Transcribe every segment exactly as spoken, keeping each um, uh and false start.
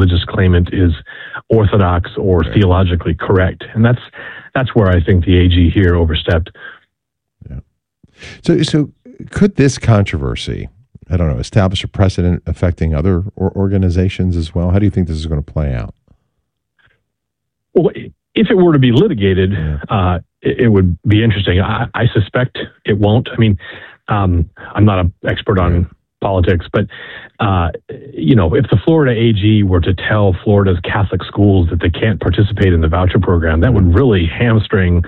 religious claimant is orthodox or right. theologically correct. And that's that's where I think the A G here overstepped. Yeah. So, so could this controversy, I don't know, establish a precedent affecting other or organizations as well? How do you think this is going to play out? Well, if it were to be litigated, yeah. uh, it, it would be interesting. I, I suspect it won't. I mean, um, I'm not an expert on right. politics, but, uh, you know, if the Florida A G were to tell Florida's Catholic schools that they can't participate in the voucher program, that would really hamstring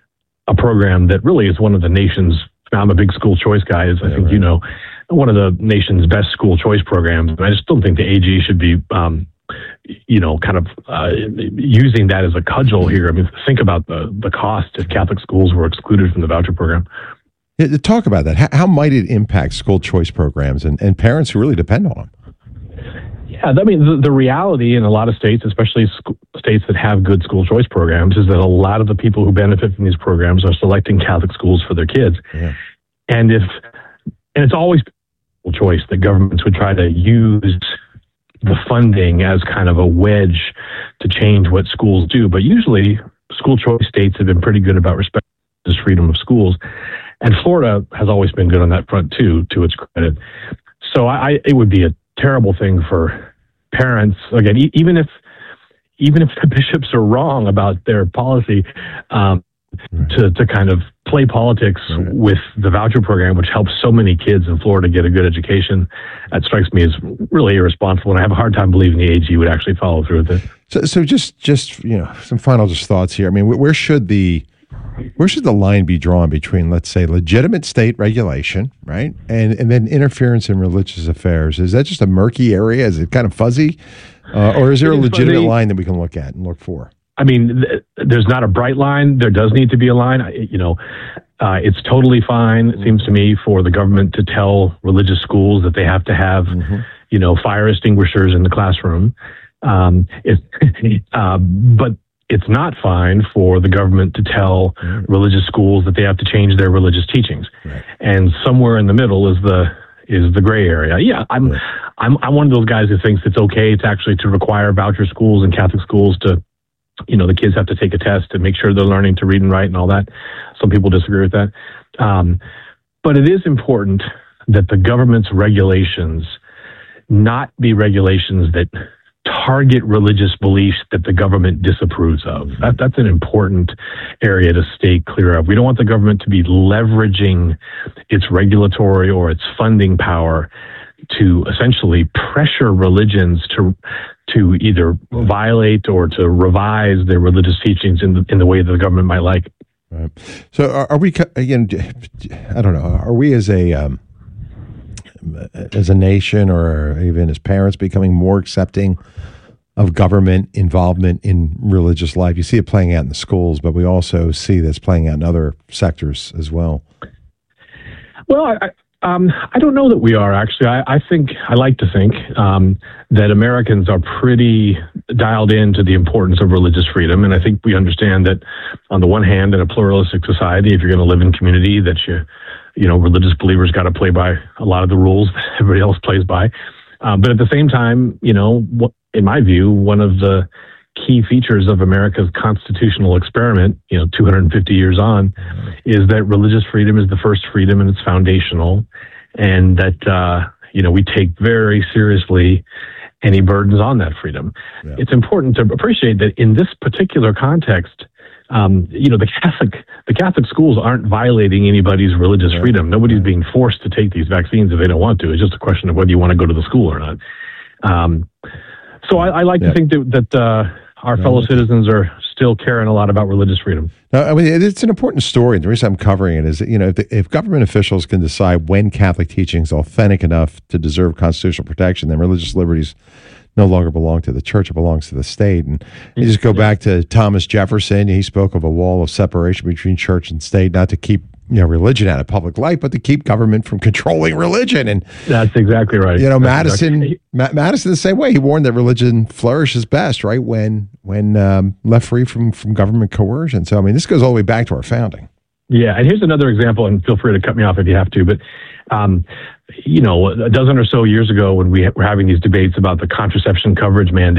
a program that really is one of the nation's, I'm a big school choice guy, as I yeah, think right. you know, one of the nation's best school choice programs. And I just don't think the A G should be, um, you know, kind of uh, using that as a cudgel here. I mean, think about the, the cost if Catholic schools were excluded from the voucher program. Yeah, talk about that. How, how might it impact school choice programs and, and parents who really depend on them? Yeah, I mean, the, the reality in a lot of states, especially sc- states that have good school choice programs, is that a lot of the people who benefit from these programs are selecting Catholic schools for their kids. Yeah. And if, and it's always a choice that governments would try to use the funding as kind of a wedge to change what schools do. But usually school choice states have been pretty good about respecting this freedom of schools. And Florida has always been good on that front too, to its credit. So I, it would be a terrible thing for parents. Again, e- even if, even if the bishops are wrong about their policy, um, right. to, to kind of play politics right. with the voucher program, which helps so many kids in Florida get a good education, that strikes me as really irresponsible. And I have a hard time believing the A G would actually follow through with it. So, so just, just, you know, some final just thoughts here. I mean, where should the, where should the line be drawn between, let's say, legitimate state regulation, right, and and then interference in religious affairs? Is that just a murky area? Is it kind of fuzzy, uh, or is there a legitimate fuzzy. line that we can look at and look for? I mean, th- there's not a bright line. There does need to be a line. I, you know, uh, it's totally fine, it seems to me, for the government to tell religious schools that they have to have, mm-hmm. you know, fire extinguishers in the classroom. Um, it, uh, but it's not fine for the government to tell right. religious schools that they have to change their religious teachings. Right. And somewhere in the middle is the is the gray area. Yeah, I'm right. I'm I'm one of those guys who thinks it's okay to actually to require voucher schools and Catholic schools to, you know, the kids have to take a test to make sure they're learning to read and write and all that. Some people disagree with that. Um, but it is important that the government's regulations not be regulations that target religious beliefs that the government disapproves of. That, that's an important area to stay clear of. We don't want the government to be leveraging its regulatory or its funding power to essentially pressure religions to to either violate or to revise their religious teachings in the, in the way that the government might like. Right. So are, are we, again, I don't know, are we as a... Um, as a nation or even as parents becoming more accepting of government involvement in religious life? You see it playing out in the schools, but we also see this playing out in other sectors as well. Well, I, um, I don't know that we are, actually. I, I think, I like to think um, that Americans are pretty dialed into the importance of religious freedom. And I think we understand that on the one hand, in a pluralistic society, if you're going to live in community, that you you know, religious believers got to play by a lot of the rules that everybody else plays by. Um, but at the same time, you know, what, in my view, one of the key features of America's constitutional experiment, you know, two hundred fifty years on, is that religious freedom is the first freedom and it's foundational. And that, uh, you know, we take very seriously any burdens on that freedom. Yeah. It's important to appreciate that in this particular context, Um, you know, the Catholic the Catholic schools aren't violating anybody's religious right. freedom. Nobody's right. being forced to take these vaccines if they don't want to. It's just a question of whether you want to go to the school or not. Um, so I, I like yeah. to think that, that uh, our no, fellow citizens are still caring a lot about religious freedom. No, I mean, it's an important story. The reason I'm covering it is that, you know, if, the, if government officials can decide when Catholic teaching is authentic enough to deserve constitutional protection, then religious liberties no longer belong to the church, it belongs to the state. And you just go back to Thomas Jefferson, he spoke of a wall of separation between church and state, not to keep, you know, religion out of public life, but to keep government from controlling religion. And that's exactly right. You know, that's Madison, exactly. Ma- Madison the same way. He warned that religion flourishes best, right, when when um, left free from, from government coercion. So, I mean, this goes all the way back to our founding. Yeah, and here's another example, and feel free to cut me off if you have to, but um, you know, a dozen or so years ago when we were having these debates about the contraception coverage mandate,